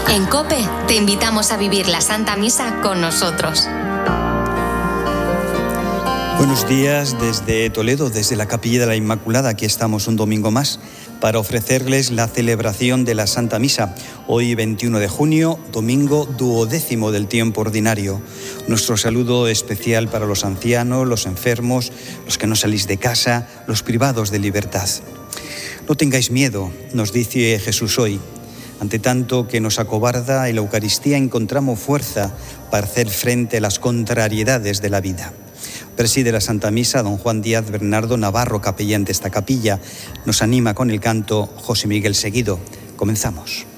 En COPE te invitamos a vivir la Santa Misa con nosotros. Buenos días desde Toledo, desde la Capilla de la Inmaculada. Aquí estamos un domingo más para ofrecerles la celebración de la Santa Misa. Hoy 21 de junio, domingo 12º del tiempo ordinario. Nuestro saludo especial para los ancianos, los enfermos, los que no salís de casa, los privados de libertad. No tengáis miedo, nos dice Jesús hoy. Ante tanto que nos acobarda, en la Eucaristía encontramos fuerza para hacer frente a las contrariedades de la vida. Preside la Santa Misa don Juan Díaz Bernardo Navarro, capellán de esta capilla. Nos anima con el canto José Miguel Seguido. Comenzamos.